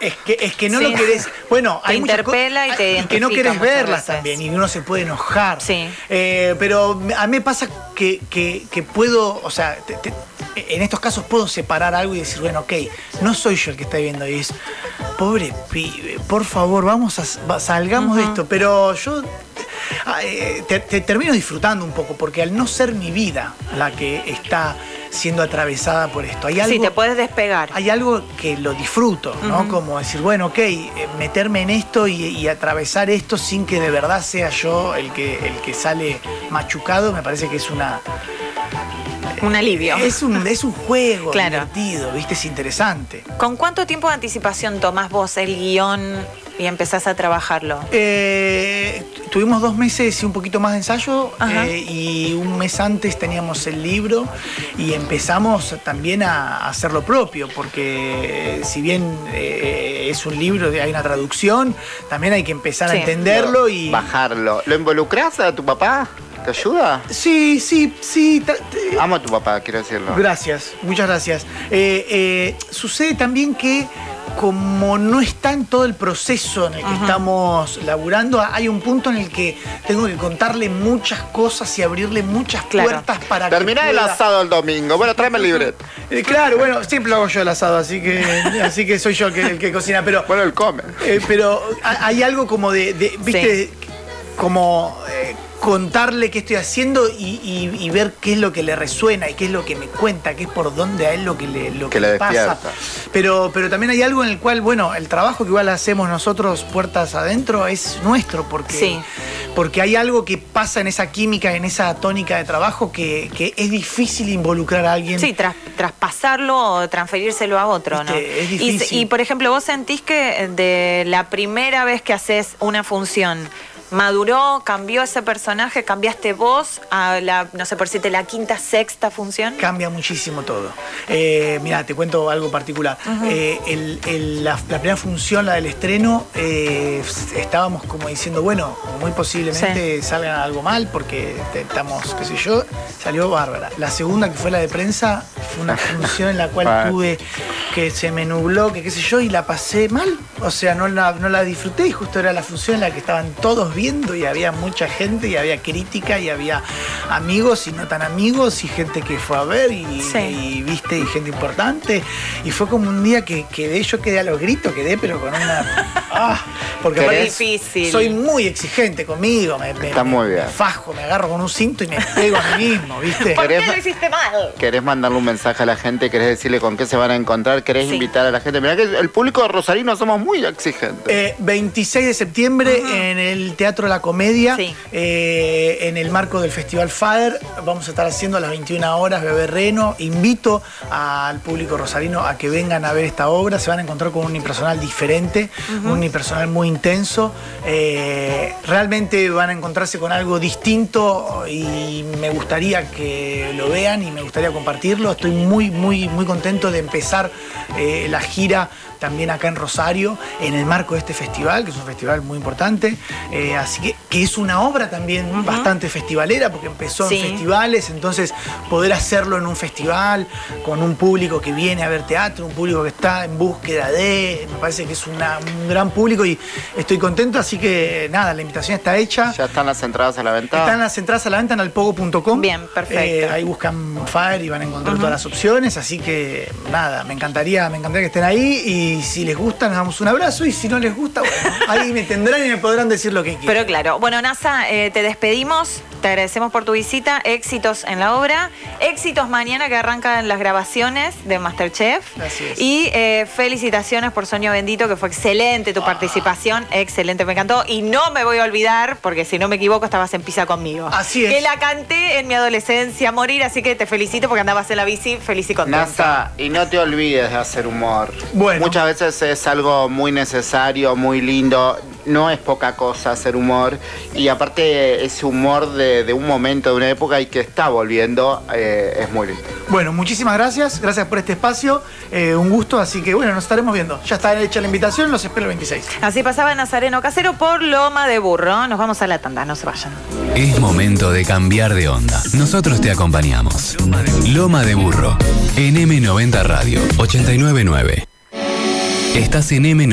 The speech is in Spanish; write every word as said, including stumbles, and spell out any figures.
Es que, es que no Sí. lo querés. Bueno, Te hay muchas interpela co- y te hay- que no identifica querés muchas verlas veces. también y uno se puede enojar. Sí. Eh, pero a mí me pasa que, que, que puedo, o sea, te- te- en estos casos puedo separar algo y decir, bueno, ok, no soy yo el que está viendo y es, pobre pibe, por favor, vamos a va- salgamos Ujú. de esto. Pero yo eh, te, te termino disfrutando un poco porque al no ser mi vida la que está siendo atravesada por esto, hay algo. Sí, te puedes despegar. Hay algo que lo disfruto, ¿no? Ujú. Como decir, bueno, ok, eh, meterme en esto y, y atravesar esto sin que de verdad sea yo el que, el que sale machucado, me parece que es una. Un alivio. Es un, es un juego Claro. divertido, ¿viste? Es interesante. ¿Con cuánto tiempo de anticipación tomás vos el guión y empezás a trabajarlo? Eh, tuvimos dos meses y un poquito más de ensayo Ajá. eh, y un mes antes teníamos el libro y empezamos también a, a hacer lo propio porque si bien eh, es un libro, hay una traducción, también hay que empezar Sí. a entenderlo y... Bajarlo. ¿Lo involucras a tu papá? ¿Te ayuda? Sí, sí, sí. ta- te- Amo a tu papá, quiero decirlo. Gracias, muchas gracias. Eh, eh, sucede también que como no está en todo el proceso en el que Ajá. estamos laburando, hay un punto en el que tengo que contarle muchas cosas y abrirle muchas Claro. puertas para Terminá que el pueda- asado el domingo. Bueno, tráeme el libreto. Eh, claro, bueno, siempre lo hago yo el asado, así que, así que soy yo el que, el que cocina, pero... Bueno, él come. Eh, pero ha- hay algo como de, de- viste, como eh, contarle qué estoy haciendo y, y- y ver qué es lo que le resuena y qué es lo que me cuenta, qué es por dónde a él lo que le, lo Que que le le pasa. despierta. Pero, pero también hay algo en el cual, bueno, el trabajo que igual hacemos nosotros puertas adentro es nuestro, porque, Sí. porque hay algo que pasa en esa química, en esa tónica de trabajo que, que es difícil involucrar a alguien. Sí, tras, traspasarlo o transferírselo a otro, ¿no? Viste, es Y, difícil. y, por ejemplo, vos sentís que de la primera vez que haces una función, ¿maduró, cambió ese personaje, cambiaste vos a la, no sé por decirte, la quinta, sexta función? Cambia muchísimo todo. Eh, mira, te cuento algo particular. Eh, el- el- la, la primera función, la del estreno, eh, estábamos como diciendo, bueno, muy posiblemente salga algo mal porque te- estamos, qué sé yo, salió bárbara. La segunda, que fue la de prensa, fue una función en la cual Vale. tuve que se me nubló, que qué sé yo, y la pasé mal. O sea, no la, no la disfruté y justo era la función en la que estaban todos viendo y había mucha gente y había crítica y había amigos y no tan amigos y gente que fue a ver y, Sí. y, viste y gente importante y fue como un día que quedé, yo quedé a los gritos, quedé pero con una... ah, porque Qué aparte difícil. soy muy exigente conmigo, me, me- Está muy me bien. fajo, me agarro con un cinto y me pego a mí mismo, ¿viste? ¿Por qué ¿Querés- lo hiciste mal? ¿Querés mandarle un mensaje a la gente? ¿Querés decirle con qué se van a encontrar? ¿Querés Sí. invitar a la gente? Mirá que el público de Rosarino somos muy exigentes. Eh, veintiséis de septiembre en el Teatro La Comedia, Sí. eh, en el marco del Festival Fader, vamos a estar haciendo a las veintiuna horas Bebé Reno. Invito al público rosarino a que vengan a ver esta obra, se van a encontrar con un unipersonal diferente, un unipersonal muy intenso. Eh, realmente van a encontrarse con algo distinto y me gustaría que lo vean y me gustaría compartirlo. Estoy muy, muy, muy contento de empezar eh, la gira también acá en Rosario, en el marco de este festival, que es un festival muy importante. Eh, así que, que es una obra también bastante festivalera, porque empezó Sí. en festivales, entonces poder hacerlo en un festival, con un público que viene a ver teatro, un público que está en búsqueda de, me parece que es una- un gran público y estoy contento, así que nada, la invitación está hecha. Ya están las entradas a la venta. Están las entradas a la venta en alpogo punto com. Bien, perfecto. Eh, ahí buscan Fire y van a encontrar todas las opciones. Así que nada, me encantaría, me encantaría que estén ahí. Y si les gusta, nos damos un abrazo. Y si no les gusta, bueno, ahí me tendrán y me podrán decir lo que quieran. Pero claro, bueno, NASA, eh, te despedimos, te agradecemos por tu visita, éxitos en la obra, éxitos mañana que arrancan las grabaciones de Masterchef. Así es. Y eh, felicitaciones por Sueño Bendito, que fue excelente tu participación, excelente, me encantó. Y no me voy a olvidar, porque si no me equivoco, estabas en Pisa conmigo. Así es. Que la canté en mi adolescencia a morir, así que te felicito porque andabas en la bici feliz y contenta. NASA, y no te olvides de hacer humor. Bueno. Muchas veces es algo muy necesario, muy lindo. No es poca cosa hacer humor. Y aparte, ese humor de, de un momento, de una época y que está volviendo, eh, es muy lindo. Bueno, muchísimas gracias. Gracias por este espacio. Eh, un gusto. Así que bueno, nos estaremos viendo. Ya está hecha la invitación. Los espero el veintiséis. Así pasaba Nazareno Casero por Loma de Burro. Nos vamos a la tanda, no se vayan. Es momento de cambiar de onda. Nosotros te acompañamos. Loma de Burro. En eme noventa Radio ochenta y nueve punto nueve. Estás en eme